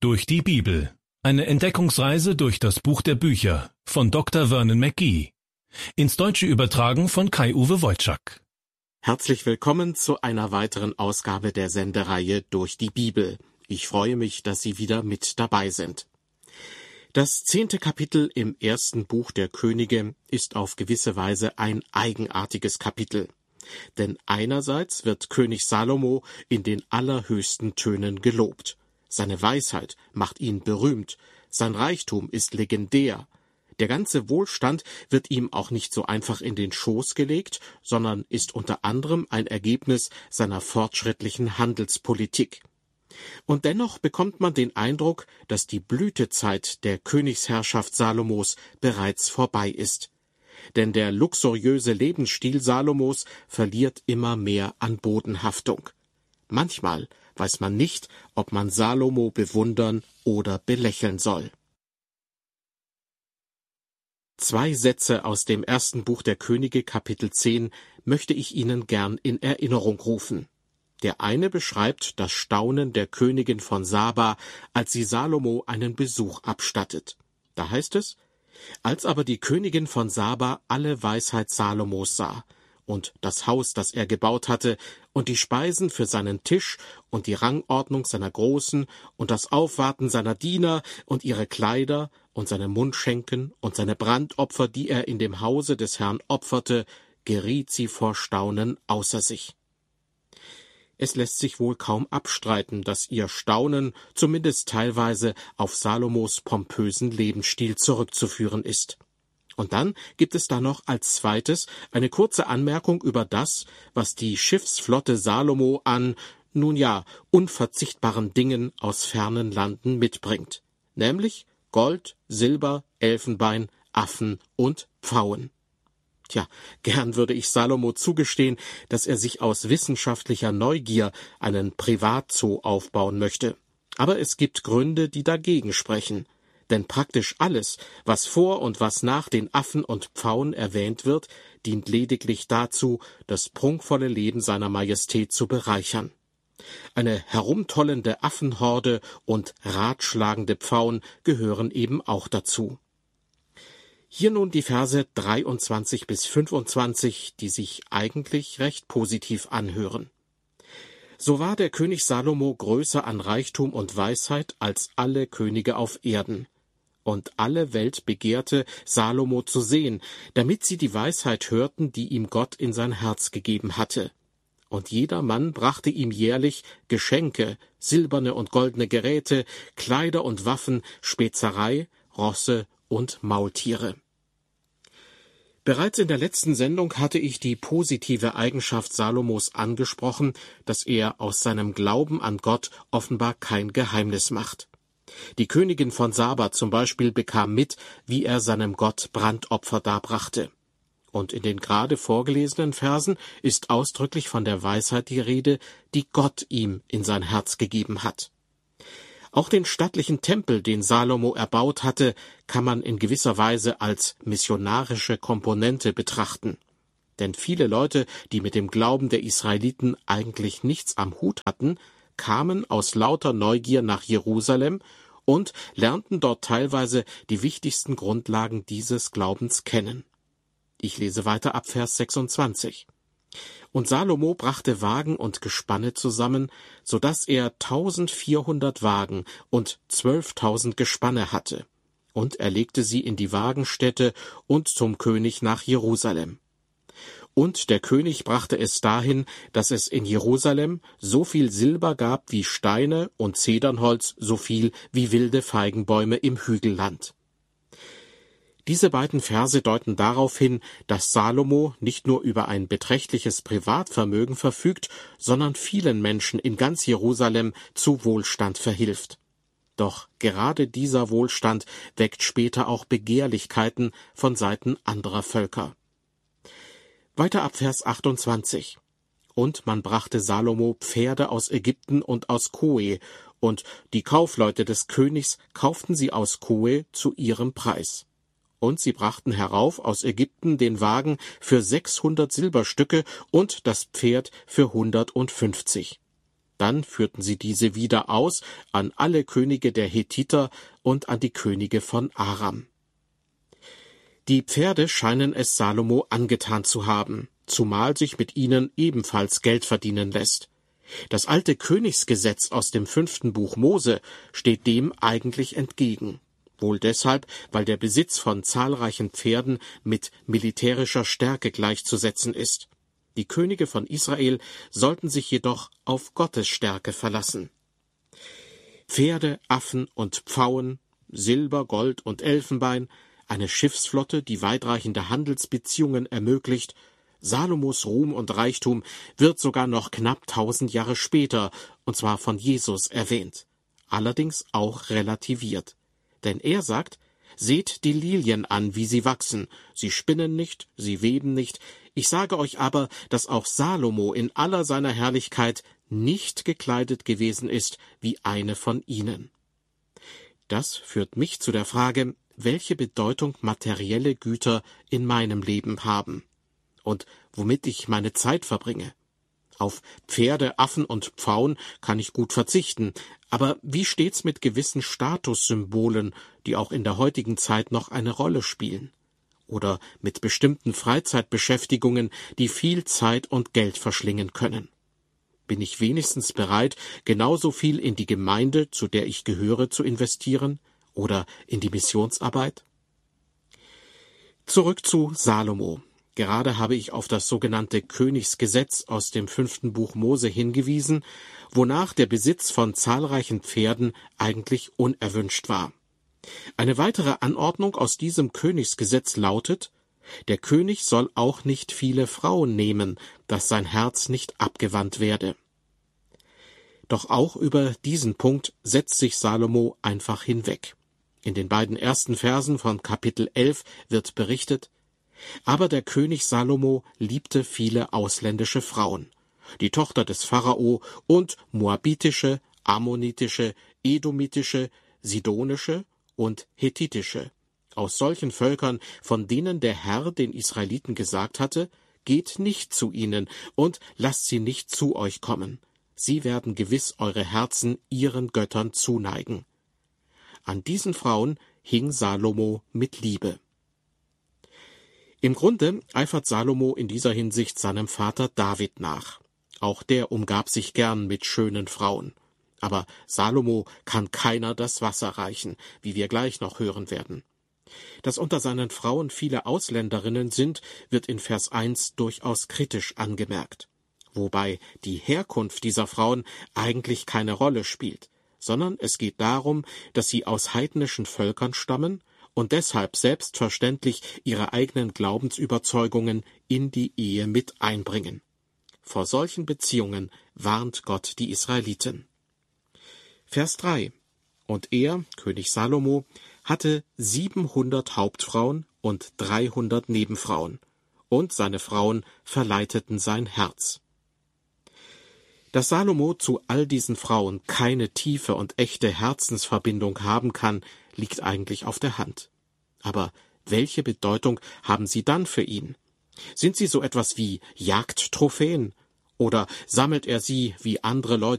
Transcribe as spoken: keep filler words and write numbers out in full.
Durch die Bibel. Eine Entdeckungsreise durch das Buch der Bücher von Doktor Vernon McGee. Ins Deutsche übertragen von Kai-Uwe Wojczak. Herzlich willkommen zu einer weiteren Ausgabe der Sendereihe Durch die Bibel. Ich freue mich, dass Sie wieder mit dabei sind. Das zehnte Kapitel im ersten Buch der Könige ist auf gewisse Weise ein eigenartiges Kapitel. Denn einerseits wird König Salomo in den allerhöchsten Tönen gelobt. Seine Weisheit macht ihn berühmt, sein Reichtum ist legendär. Der ganze Wohlstand wird ihm auch nicht so einfach in den Schoß gelegt, sondern ist unter anderem ein Ergebnis seiner fortschrittlichen Handelspolitik. Und dennoch bekommt man den Eindruck, dass die Blütezeit der Königsherrschaft Salomos bereits vorbei ist. Denn der luxuriöse Lebensstil Salomos verliert immer mehr an Bodenhaftung. Manchmal weiß man nicht, ob man Salomo bewundern oder belächeln soll. Zwei Sätze aus dem ersten Buch der Könige, Kapitel zehn, möchte ich Ihnen gern in Erinnerung rufen. Der eine beschreibt das Staunen der Königin von Saba, als sie Salomo einen Besuch abstattet. Da heißt es: Als aber die Königin von Saba alle Weisheit Salomos sah, und das Haus, das er gebaut hatte, und die Speisen für seinen Tisch, und die Rangordnung seiner Großen, und das Aufwarten seiner Diener, und ihre Kleider, und seine Mundschenken, und seine Brandopfer, die er in dem Hause des Herrn opferte, geriet sie vor Staunen außer sich. Es lässt sich wohl kaum abstreiten, dass ihr Staunen zumindest teilweise auf Salomos pompösen Lebensstil zurückzuführen ist. Und dann gibt es da noch als zweites eine kurze Anmerkung über das, was die Schiffsflotte Salomo an, nun ja, unverzichtbaren Dingen aus fernen Landen mitbringt, nämlich Gold, Silber, Elfenbein, Affen und Pfauen. Tja, gern würde ich Salomo zugestehen, dass er sich aus wissenschaftlicher Neugier einen Privatzoo aufbauen möchte. Aber es gibt Gründe, die dagegen sprechen. Denn praktisch alles, was vor und was nach den Affen und Pfauen erwähnt wird, dient lediglich dazu, das prunkvolle Leben seiner Majestät zu bereichern. Eine herumtollende Affenhorde und ratschlagende Pfauen gehören eben auch dazu. Hier nun die Verse dreiundzwanzig bis fünfundzwanzig, die sich eigentlich recht positiv anhören. So war der König Salomo größer an Reichtum und Weisheit als alle Könige auf Erden. Und alle Welt begehrte, Salomo zu sehen, damit sie die Weisheit hörten, die ihm Gott in sein Herz gegeben hatte. Und jeder Mann brachte ihm jährlich Geschenke, silberne und goldene Geräte, Kleider und Waffen, Spezerei, Rosse und Maultiere. Bereits in der letzten Sendung hatte ich die positive Eigenschaft Salomos angesprochen, dass er aus seinem Glauben an Gott offenbar kein Geheimnis macht. Die Königin von Saba zum Beispiel bekam mit, wie er seinem Gott Brandopfer darbrachte. Und in den gerade vorgelesenen Versen ist ausdrücklich von der Weisheit die Rede, die Gott ihm in sein Herz gegeben hat. Auch den stattlichen Tempel, den Salomo erbaut hatte, kann man in gewisser Weise als missionarische Komponente betrachten. Denn viele Leute, die mit dem Glauben der Israeliten eigentlich nichts am Hut hatten, kamen aus lauter Neugier nach Jerusalem und lernten dort teilweise die wichtigsten Grundlagen dieses Glaubens kennen. Ich lese weiter ab Vers sechsundzwanzig. Und Salomo brachte Wagen und Gespanne zusammen, so dass er tausendvierhundert Wagen und zwölftausend Gespanne hatte. Und er legte sie in die Wagenstätte und zum König nach Jerusalem. Und der König brachte es dahin, dass es in Jerusalem so viel Silber gab wie Steine und Zedernholz so viel wie wilde Feigenbäume im Hügelland. Diese beiden Verse deuten darauf hin, dass Salomo nicht nur über ein beträchtliches Privatvermögen verfügt, sondern vielen Menschen in ganz Jerusalem zu Wohlstand verhilft. Doch gerade dieser Wohlstand weckt später auch Begehrlichkeiten von Seiten anderer Völker. Weiter ab Vers achtundzwanzig. Und man brachte Salomo Pferde aus Ägypten und aus Koe, und die Kaufleute des Königs kauften sie aus Koe zu ihrem Preis. Und sie brachten herauf aus Ägypten den Wagen für sechshundert Silberstücke und das Pferd für hundertfünfzig. Dann führten sie diese wieder aus an alle Könige der Hethiter und an die Könige von Aram. Die Pferde scheinen es Salomo angetan zu haben, zumal sich mit ihnen ebenfalls Geld verdienen lässt. Das alte Königsgesetz aus dem fünften Buch Mose steht dem eigentlich entgegen. Wohl deshalb, weil der Besitz von zahlreichen Pferden mit militärischer Stärke gleichzusetzen ist. Die Könige von Israel sollten sich jedoch auf Gottes Stärke verlassen. Pferde, Affen und Pfauen, Silber, Gold und Elfenbein, eine Schiffsflotte, die weitreichende Handelsbeziehungen ermöglicht, Salomos Ruhm und Reichtum wird sogar noch knapp tausend Jahre später, und zwar von Jesus, erwähnt. Allerdings auch relativiert. Denn er sagt, seht die Lilien an, wie sie wachsen, sie spinnen nicht, sie weben nicht, ich sage euch aber, dass auch Salomo in aller seiner Herrlichkeit nicht gekleidet gewesen ist wie eine von ihnen. Das führt mich zu der Frage, welche Bedeutung materielle Güter in meinem Leben haben und womit ich meine Zeit verbringe. Auf Pferde, Affen und Pfauen kann ich gut verzichten, aber wie steht's mit gewissen Statussymbolen, die auch in der heutigen Zeit noch eine Rolle spielen? Oder mit bestimmten Freizeitbeschäftigungen, die viel Zeit und Geld verschlingen können? Bin ich wenigstens bereit, genauso viel in die Gemeinde, zu der ich gehöre, zu investieren? Oder in die Missionsarbeit? Zurück zu Salomo. Gerade habe ich auf das sogenannte Königsgesetz aus dem fünften Buch Mose hingewiesen, wonach der Besitz von zahlreichen Pferden eigentlich unerwünscht war. Eine weitere Anordnung aus diesem Königsgesetz lautet, der König soll auch nicht viele Frauen nehmen, dass sein Herz nicht abgewandt werde. Doch auch über diesen Punkt setzt sich Salomo einfach hinweg. In den beiden ersten Versen von Kapitel elf wird berichtet, aber der König Salomo liebte viele ausländische Frauen, die Tochter des Pharao und moabitische, ammonitische, edomitische, sidonische und hethitische, aus solchen Völkern, von denen der Herr den Israeliten gesagt hatte, geht nicht zu ihnen und lasst sie nicht zu euch kommen. Sie werden gewiss eure Herzen ihren Göttern zuneigen. An diesen Frauen hing Salomo mit Liebe. Im Grunde eifert Salomo in dieser Hinsicht seinem Vater David nach. Auch der umgab sich gern mit schönen Frauen. Aber Salomo kann keiner das Wasser reichen, wie wir gleich noch hören werden. Dass unter seinen Frauen viele Ausländerinnen sind, wird in Vers eins durchaus kritisch angemerkt. Wobei die Herkunft dieser Frauen eigentlich keine Rolle spielt, sondern es geht darum, dass sie aus heidnischen Völkern stammen und deshalb selbstverständlich ihre eigenen Glaubensüberzeugungen in die Ehe mit einbringen. Vor solchen Beziehungen warnt Gott die Israeliten. Vers drei. Und er, König Salomo, hatte siebenhundert Hauptfrauen und dreihundert Nebenfrauen, und seine Frauen verleiteten sein Herz. Dass Salomo zu all diesen Frauen keine tiefe und echte Herzensverbindung haben kann, liegt eigentlich auf der Hand. Aber welche Bedeutung haben sie dann für ihn? Sind sie so etwas wie Jagdtrophäen? Oder sammelt er sie, wie andere Leute